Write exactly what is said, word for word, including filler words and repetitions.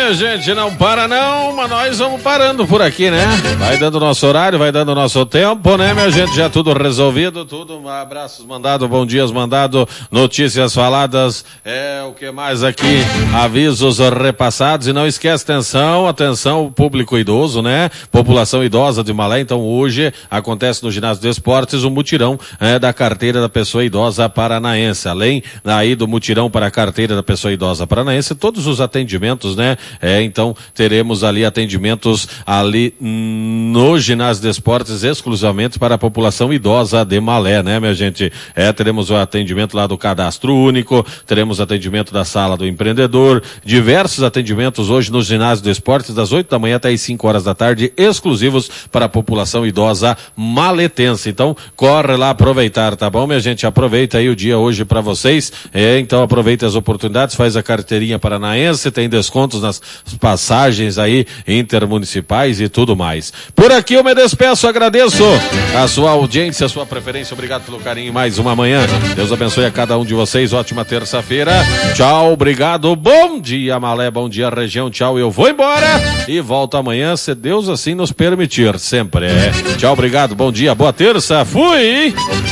minha gente, não para não, mas nós vamos parando por aqui, né? Vai dando nosso horário, vai dando nosso tempo, né, minha gente? Já tudo resolvido, tudo, abraços mandado, bom dias mandado, notícias faladas, é, o que mais aqui? Avisos repassados, e não esquece, atenção, atenção, público idoso, né? População idosa de Malé, então hoje acontece no Ginásio de Esportes o mutirão é, da carteira da pessoa idosa paranaense, além aí do mutirão para a carteira da pessoa idosa paranaense, todos os atendimentos, né? É, então teremos ali atendimentos ali no Ginásio de Esportes exclusivamente para a população idosa de Malé, né, minha gente? É, teremos o atendimento lá do cadastro único, teremos atendimento da sala do empreendedor, diversos atendimentos hoje no Ginásio de Esportes das oito da manhã até as cinco horas da tarde, exclusivos para a população idosa maletense. Então corre lá aproveitar, tá bom, minha gente? Aproveita aí o dia hoje para vocês, é, então aproveita as oportunidades, faz a carteirinha paranaense, tem descontos nas passagens aí intermunicipais e tudo mais. Por aqui eu me despeço, agradeço a sua audiência, a sua preferência, obrigado pelo carinho, mais uma manhã, Deus abençoe a cada um de vocês, ótima terça-feira, tchau, obrigado, bom dia Malé, bom dia região, tchau, eu vou embora e volto amanhã, se Deus assim nos permitir, sempre, é. Tchau, obrigado, bom dia, boa terça, fui!